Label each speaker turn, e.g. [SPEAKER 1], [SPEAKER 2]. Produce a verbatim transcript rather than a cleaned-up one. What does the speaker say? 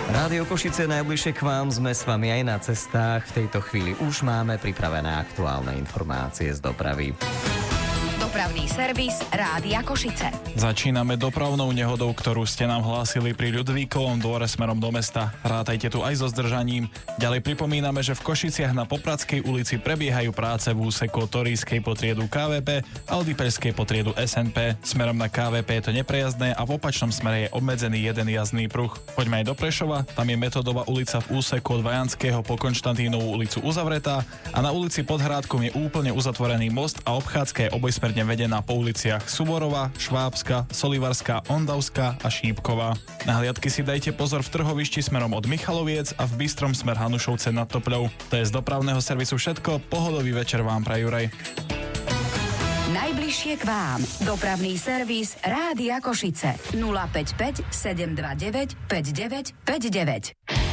[SPEAKER 1] Rádio Košice najbližšie k vám, sme s vami aj na cestách. V tejto chvíli už máme pripravené aktuálne informácie z dopravy.
[SPEAKER 2] Dopravný servis Rádia Košice.
[SPEAKER 3] Začíname dopravnou nehodou, ktorú ste nám hlásili pri Ľudvíkovom dvore smerom do mesta. Rátajte tu aj so zdržaním. Ďalej pripomíname, že v Košiciach na Popradskej ulici prebiehajú práce v úseku od Torískej po triedu ká vé pé a od Ipelskej po triedu es en pé. Smerom na ká vé pé je to neprejazdné a v opačnom smere je obmedzený jeden jazdný pruh. Poďme aj do Prešova, tam je Metodová ulica v úseku od Vajanského po Konštantínovú ulicu uzavretá a na ulici pod Hrádkom je úplne uzatvorený most a obchádzka je obojsmerne vedená po uliciach Suvorova, Švábska, Solivarská, Ondavská a Šípková. Na hliadky si dajte pozor v Trhovišti smerom od Michaloviec a v Bystrom smer Hanušovce nad Topľou. To je z dopravného servisu všetko, pohodový večer vám praje Juraj.
[SPEAKER 2] Najbližšie k vám. Dopravný servis Rádia Košice. nula päť päť sedem dva deväť päť deväť päť deväť.